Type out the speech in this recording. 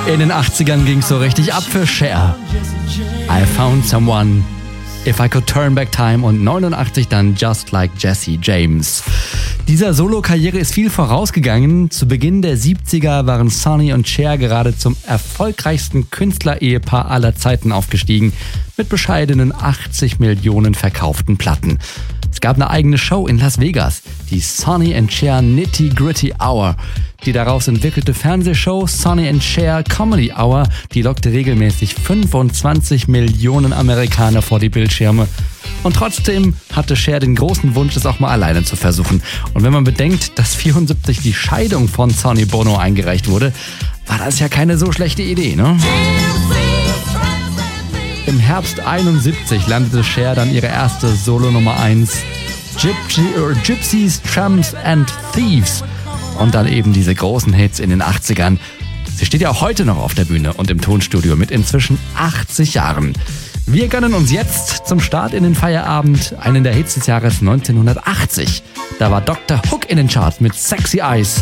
In den 80ern ging es so richtig ab für Cher. I Found Someone, If I Could Turn Back Time und 89 dann Just Like Jesse James. Dieser Solo-Karriere ist viel vorausgegangen. Zu Beginn der 70er waren Sonny und Cher gerade zum erfolgreichsten Künstler-Ehepaar aller Zeiten aufgestiegen, mit bescheidenen 80 Millionen verkauften Platten. Es gab eine eigene Show in Las Vegas, die Sonny and Cher Nitty Gritty Hour. Die daraus entwickelte Fernsehshow Sonny and Cher Comedy Hour, die lockte regelmäßig 25 Millionen Amerikaner vor die Bildschirme. Und trotzdem hatte Cher den großen Wunsch, es auch mal alleine zu versuchen. Und wenn man bedenkt, dass 1974 die Scheidung von Sonny Bono eingereicht wurde, war das ja keine so schlechte Idee, ne? Im Herbst 71 landete Cher dann ihre erste Solo-Nummer 1, Gypsies, Tramps and Thieves. Und dann eben diese großen Hits in den 80ern. Sie steht ja auch heute noch auf der Bühne und im Tonstudio mit inzwischen 80 Jahren. Wir gönnen uns jetzt zum Start in den Feierabend einen der Hits des Jahres 1980. Da war Dr. Hook in den Charts mit Sexy Eyes.